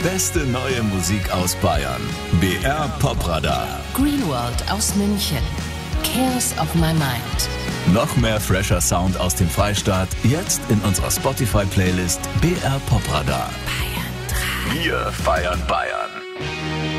beste neue Musik aus Bayern. BR Popradar. Greenworld aus München. Cares of My Mind. Noch mehr fresher Sound aus dem Freistaat, jetzt in unserer Spotify-Playlist BR Popradar. Bayern 3. Wir feiern Bayern.